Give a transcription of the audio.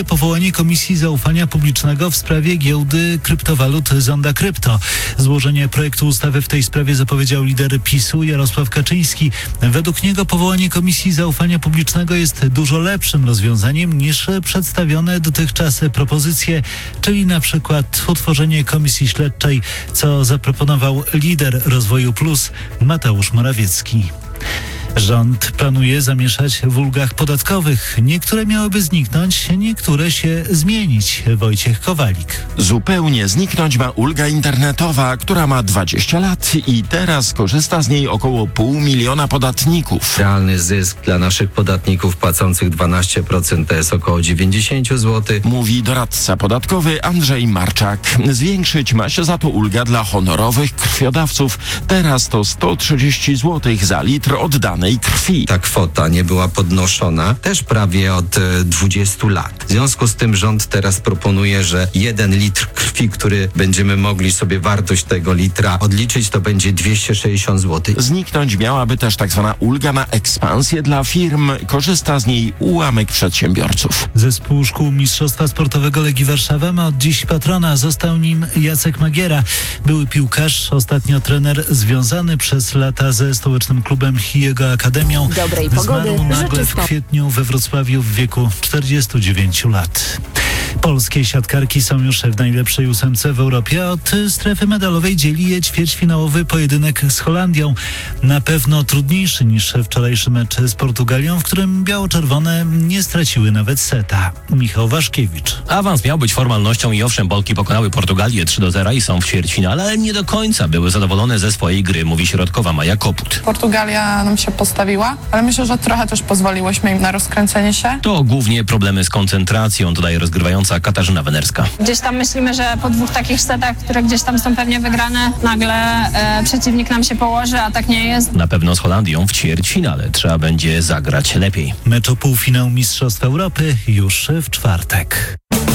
Powołanie Komisji Zaufania Publicznego w sprawie giełdy kryptowalut Zonda Krypto. Złożenie projektu ustawy w tej sprawie zapowiedział lider PiS-u Jarosław Kaczyński. Według niego powołanie Komisji Zaufania Publicznego jest dużo lepszym rozwiązaniem niż przedstawione dotychczas propozycje, czyli na przykład utworzenie komisji śledczej, co zaproponował lider Rozwoju Plus Mateusz Morawiecki. Rząd planuje zamieszać w ulgach podatkowych. Niektóre miałyby zniknąć, niektóre się zmienić. Wojciech Kowalik. Zupełnie zniknąć ma ulga internetowa, która ma 20 lat i teraz korzysta z niej około 500 000 podatników. Realny zysk dla naszych podatników płacących 12% to jest około 90 zł. Mówi doradca podatkowy Andrzej Marczak. Zwiększyć ma się za to ulga dla honorowych krwiodawców. Teraz to 130 zł za litr oddanej krwi. Ta kwota nie była podnoszona też prawie od 20 lat. W związku z tym rząd teraz proponuje, że 1 litr krwi, który będziemy mogli sobie wartość tego litra odliczyć, to będzie 260 zł. Zniknąć miałaby też tak zwana ulga na ekspansję dla firm. Korzysta z niej ułamek przedsiębiorców. Zespół szkół Mistrzostwa Sportowego Legii Warszawa ma od dziś patrona. Został nim Jacek Magiera. Były piłkarz, ostatnio trener związany przez lata ze stołecznym klubem Chiego Akademią. Dobrej pogody. Zmarł nagle w kwietniu we Wrocławiu w wieku 49 lat. Polskie siatkarki są już w najlepszej 8 w Europie. Od strefy medalowej dzieli je ćwierćfinałowy pojedynek z Holandią. Na pewno trudniejszy niż wczorajszy mecz z Portugalią, w którym biało-czerwone nie straciły nawet seta. Michał Waszkiewicz. Awans miał być formalnością i owszem, Polki pokonały Portugalię 3-0 i są w ćwierćfinale, ale nie do końca były zadowolone ze swojej gry, mówi środkowa Maja Koput. Portugalia nam się postawiła, ale myślę, że trochę też pozwoliłyśmy im na rozkręcenie się. To głównie problemy z koncentracją, dodaje rozgrywająca Katarzyna Wenerska. Gdzieś tam myślimy, że po 2 takich setach, które gdzieś tam są pewnie wygrane, nagle przeciwnik nam się położy, a tak nie jest. Na pewno z Holandią w ćwierćfinale trzeba będzie zagrać lepiej. Mecz o półfinał Mistrzostw Europy już w czwartek.